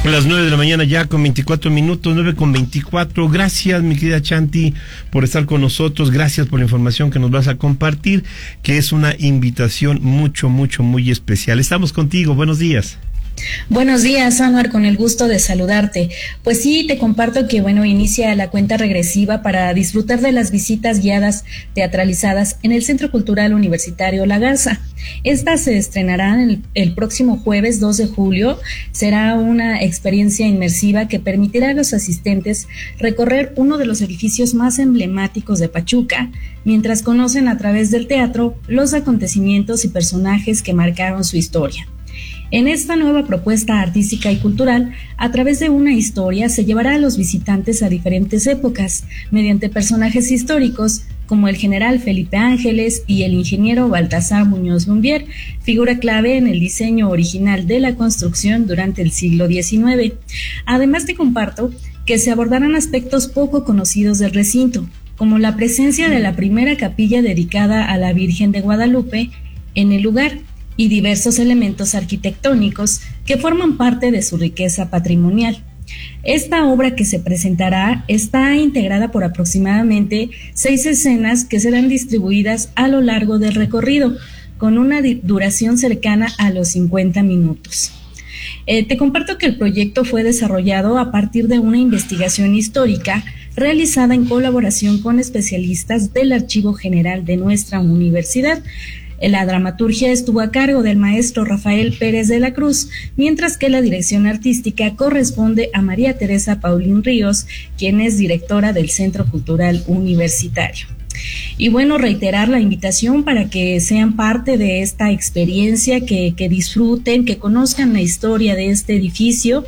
Son las 9 de la mañana ya con 24 minutos, 9:24. Gracias, mi querida Chanti, por estar con nosotros. Gracias por la información que nos vas a compartir, que es una invitación muy especial. Estamos contigo. Buenos días. Buenos días, Anuar, con el gusto de saludarte. Pues sí, te comparto que, inicia la cuenta regresiva para disfrutar de las visitas guiadas teatralizadas en el Centro Cultural Universitario La Garza. Estas se estrenarán el próximo jueves 2 de julio. Será una experiencia inmersiva que permitirá a los asistentes recorrer uno de los edificios más emblemáticos de Pachuca, mientras conocen a través del teatro los acontecimientos y personajes que marcaron su historia. En esta nueva propuesta artística y cultural, a través de una historia se llevará a los visitantes a diferentes épocas, mediante personajes históricos como el general Felipe Ángeles y el ingeniero Baltasar Muñoz Lumbier, figura clave en el diseño original de la construcción durante el siglo XIX. Además, te comparto que se abordarán aspectos poco conocidos del recinto, como la presencia de la primera capilla dedicada a la Virgen de Guadalupe en el lugar, y diversos elementos arquitectónicos que forman parte de su riqueza patrimonial. Esta obra que se presentará está integrada por aproximadamente 6 escenas que serán distribuidas a lo largo del recorrido, con una duración cercana a los 50 minutos. Te comparto que el proyecto fue desarrollado a partir de una investigación histórica realizada en colaboración con especialistas del Archivo General de nuestra universidad. La dramaturgia estuvo a cargo del maestro Rafael Pérez de la Cruz, mientras que la dirección artística corresponde a María Teresa Paulín Ríos, quien es directora del Centro Cultural Universitario. Y reiterar la invitación para que sean parte de esta experiencia, que disfruten, que conozcan la historia de este edificio,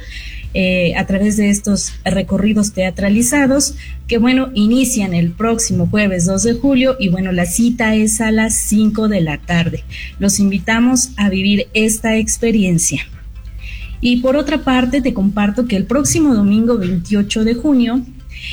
a través de estos recorridos teatralizados que inician el próximo jueves 2 de julio y la cita es a las 5 de la tarde. Los invitamos a vivir esta experiencia. Y por otra parte, te comparto que el próximo domingo 28 de junio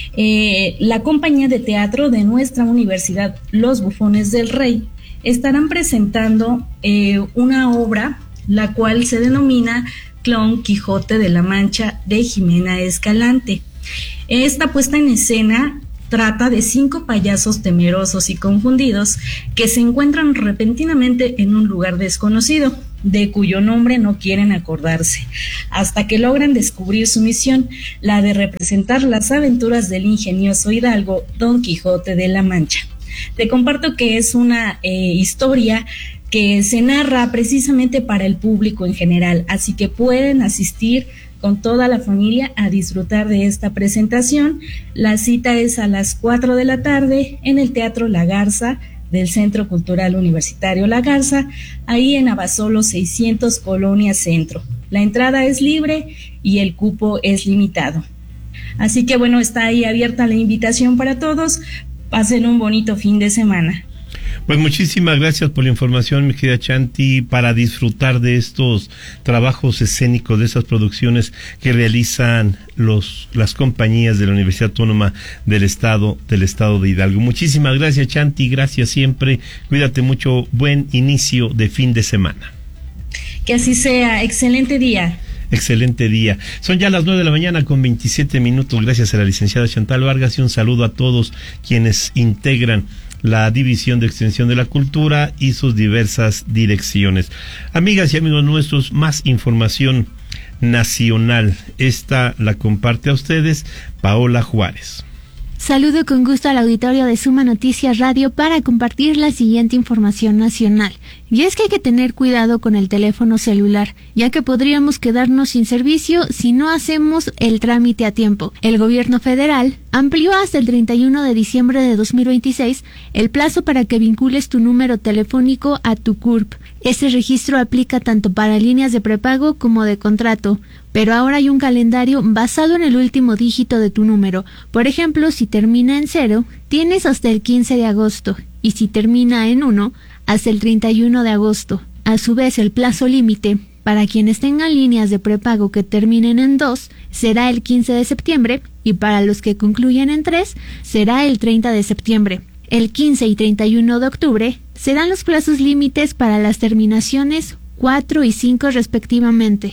la compañía de teatro de nuestra universidad, Los Bufones del Rey, estarán presentando una obra la cual se denomina Don Quijote de la Mancha, de Jimena Escalante. Esta puesta en escena trata de 5 payasos temerosos y confundidos que se encuentran repentinamente en un lugar desconocido, de cuyo nombre no quieren acordarse, hasta que logran descubrir su misión, la de representar las aventuras del ingenioso hidalgo Don Quijote de la Mancha. Te comparto que es una historia que se narra precisamente para el público en general, así que pueden asistir con toda la familia a disfrutar de esta presentación. La cita es a las 4 de la tarde en el Teatro La Garza del Centro Cultural Universitario La Garza, ahí en Abasolo 600, Colonia Centro. La entrada es libre y el cupo es limitado. Así que está ahí abierta la invitación para todos. Pasen un bonito fin de semana. Pues muchísimas gracias por la información, mi querida Chanti, para disfrutar de estos trabajos escénicos, de esas producciones que realizan las compañías de la Universidad Autónoma del Estado de Hidalgo. Muchísimas gracias, Chanti, gracias siempre. Cuídate mucho, buen inicio de fin de semana. Que así sea, excelente día. Excelente día. Son ya las 9 de la mañana con 27 minutos. Gracias a la licenciada Chantal Vargas y un saludo a todos quienes integran la División de Extensión de la Cultura y sus diversas direcciones. Amigas y amigos nuestros, más información nacional. Esta la comparte a ustedes Paola Juárez. Saludo con gusto al auditorio de Suma Noticias Radio para compartir la siguiente información nacional. Y es que hay que tener cuidado con el teléfono celular, ya que podríamos quedarnos sin servicio si no hacemos el trámite a tiempo. El gobierno federal amplió hasta el 31 de diciembre de 2026 el plazo para que vincules tu número telefónico a tu CURP. Este registro aplica tanto para líneas de prepago como de contrato, pero ahora hay un calendario basado en el último dígito de tu número. Por ejemplo, si termina en 0, tienes hasta el 15 de agosto, y si termina en 1, hasta el 31 de agosto. A su vez, el plazo límite para quienes tengan líneas de prepago que terminen en 2 será el 15 de septiembre y para los que concluyen en 3 será el 30 de septiembre. El 15 y 31 de octubre serán los plazos límites para las terminaciones 4 y 5 respectivamente.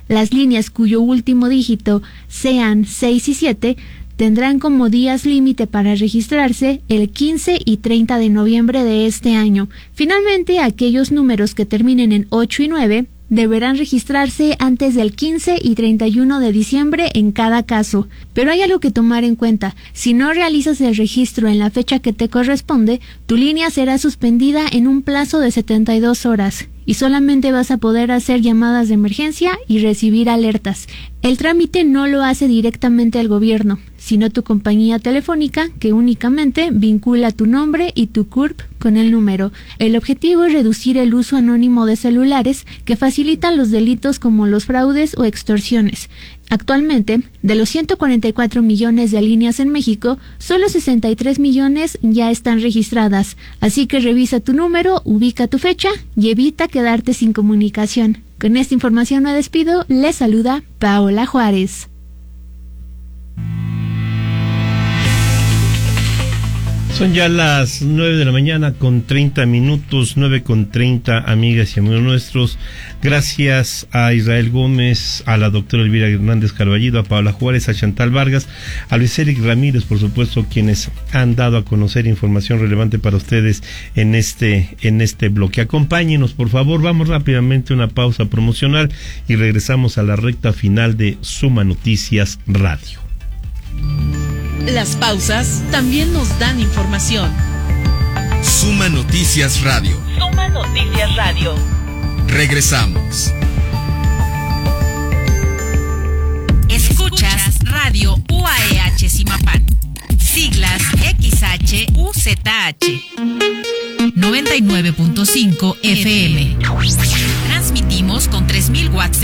Las líneas cuyo último dígito sean 6 y 7 tendrán como días límite para registrarse el 15 y 30 de noviembre de este año. Finalmente, aquellos números que terminen en 8 y 9 deberán registrarse antes del 15 y 31 de diciembre en cada caso. Pero hay algo que tomar en cuenta. Si no realizas el registro en la fecha que te corresponde, tu línea será suspendida en un plazo de 72 horas y solamente vas a poder hacer llamadas de emergencia y recibir alertas. El trámite no lo hace directamente el gobierno, sino tu compañía telefónica, que únicamente vincula tu nombre y tu CURP con el número. El objetivo es reducir el uso anónimo de celulares que facilitan los delitos como los fraudes o extorsiones. Actualmente, de los 144 millones de líneas en México, solo 63 millones ya están registradas. Así que revisa tu número, ubica tu fecha y evita quedarte sin comunicación. Con esta información me despido. Les saluda Paola Juárez. Son ya las 9 de la mañana con 30 minutos, 9:30, amigas y amigos nuestros. Gracias a Israel Gómez, a la doctora Elvira Hernández Carballido, a Paola Juárez, a Chantal Vargas, a Luis Eric Ramírez, por supuesto, quienes han dado a conocer información relevante para ustedes en este bloque. Acompáñenos, por favor, vamos rápidamente a una pausa promocional y regresamos a la recta final de Suma Noticias Radio. Las pausas también nos dan información. Suma Noticias Radio. Suma Noticias Radio. Regresamos. Escuchas Radio UAEH Zimapán. Siglas XHUZH. 99.5 FM. Transmitimos con 3000 watts